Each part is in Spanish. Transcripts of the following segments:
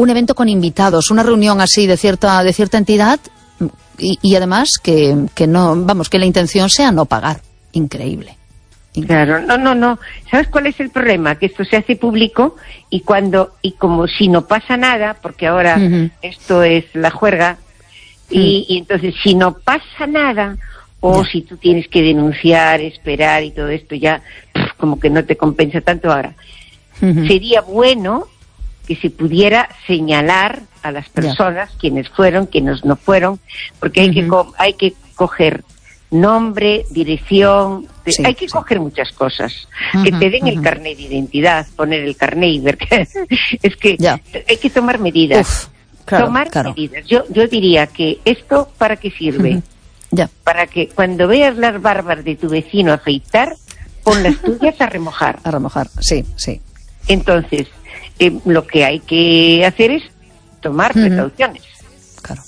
un evento con invitados, una reunión así de cierta entidad y además que no, vamos, que la intención sea no pagar. Increíble. Claro, no. ¿Sabes cuál es el problema? Que esto se hace público y como si no pasa nada, porque ahora esto es la juerga, y entonces si no pasa nada, si tú tienes que denunciar, esperar y todo esto ya, como que no te compensa tanto ahora. Sería bueno que se pudiera señalar a las personas, quienes fueron, quienes no fueron, porque hay que coger nombre, dirección, hay que coger muchas cosas. Que te den el carnet de identidad, poner el carnet y ver que es que hay que tomar medidas. Medidas. Yo diría que esto, ¿para qué sirve? Para que cuando veas las barbas de tu vecino afeitar, pon las tuyas a remojar. A remojar, sí. Entonces, lo que hay que hacer es tomar precauciones. Claro.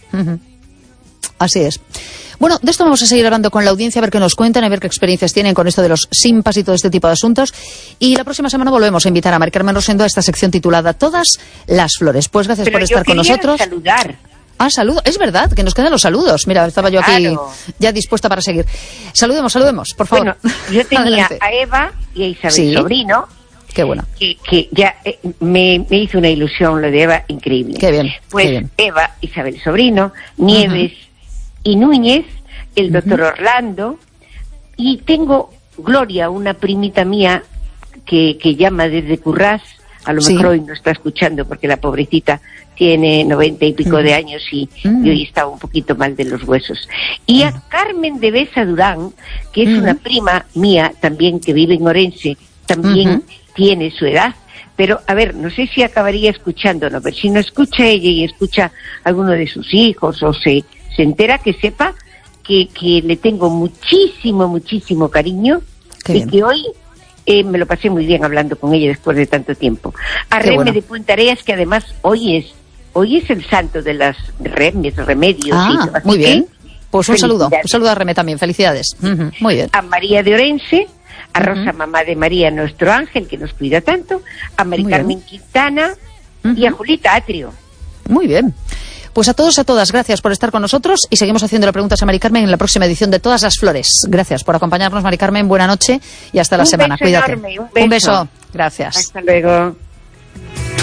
Así es. Bueno, de esto vamos a seguir hablando con la audiencia, a ver qué nos cuentan, a ver qué experiencias tienen con esto de los simpas y todo este tipo de asuntos. Y la próxima semana volvemos a invitar a Mari Carmen Rosendo a esta sección titulada Todas las flores. Pues gracias por estar con nosotros. Saludar. Saludo. Es verdad, que nos quedan los saludos. Mira, estaba yo aquí ya dispuesta para seguir. Saludemos, por favor. Bueno, yo tenía a Eva y a Isabel Sobrino. Qué bueno. Que ya me hizo una ilusión lo de Eva, increíble. Qué bien. Pues qué bien. Eva, Isabel Sobrino, Nieves y Núñez, el doctor Orlando, y tengo Gloria, una primita mía que llama desde Currás, a lo mejor hoy no está escuchando porque la pobrecita tiene 90 y pico de años y hoy está un poquito mal de los huesos. Y a Carmen de Besa Durán, que es una prima mía también que vive en Orense, también tiene su edad, pero a ver, no sé si acabaría escuchándolo, pero si no escucha ella y escucha a alguno de sus hijos o se entera, que sepa que le tengo muchísimo cariño. Qué bien. Que hoy me lo pasé muy bien hablando con ella después de tanto tiempo. A Reme de Punta Areas, que además hoy es el santo de las remedios. Muy bien. Pues un saludo a Reme también, felicidades. Muy bien. A María de Orense, a Rosa, mamá de María, nuestro ángel, que nos cuida tanto, a Mari Carmen Quintana y a Julita Atrio. Muy bien. Pues a todos, a todas, gracias por estar con nosotros y seguimos haciendo preguntas a Mari Carmen en la próxima edición de Todas las Flores. Gracias por acompañarnos, Mari Carmen, buena noche y hasta la semana. Cuídate. Enorme, un beso. Gracias. Hasta luego.